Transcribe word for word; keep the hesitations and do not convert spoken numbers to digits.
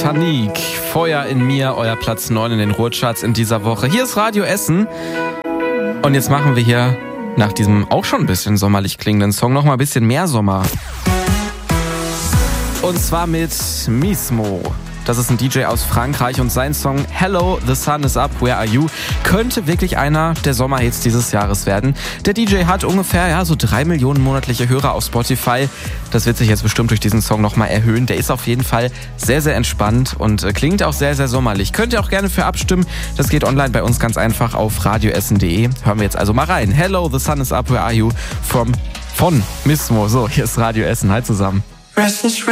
Tanik, Feuer in mir, euer Platz neun in den Ruhrcharts in dieser Woche. Hier ist Radio Essen und jetzt machen wir hier nach diesem auch schon ein bisschen sommerlich klingenden Song noch mal ein bisschen mehr Sommer. Und zwar mit Mismo. Das ist ein D J aus Frankreich und sein Song Hello, the sun is up, where are you? Könnte wirklich einer der Sommerhits dieses Jahres werden. Der D J hat ungefähr ja, so drei Millionen monatliche Hörer auf Spotify. Das wird sich jetzt bestimmt durch diesen Song nochmal erhöhen. Der ist auf jeden Fall sehr, sehr entspannt und äh, klingt auch sehr, sehr sommerlich. Könnt ihr auch gerne für abstimmen. Das geht online bei uns ganz einfach auf radioessen punkt de. Hören wir jetzt also mal rein. Hello, the sun is up, where are you? From, von Mismo. So, hier ist Radio Essen. Hi zusammen. Restless